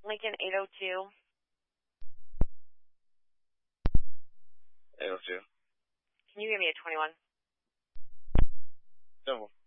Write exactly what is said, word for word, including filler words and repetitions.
Lincoln eight oh two. eight oh two. Can you give me a twenty-one? Simple.